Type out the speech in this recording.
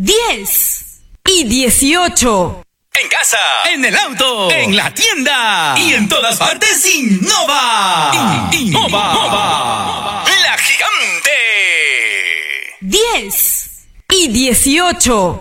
10 y 18. En casa, en el auto, en la tienda y en todas partes, innova. Innova. La gigante. 10 y 18.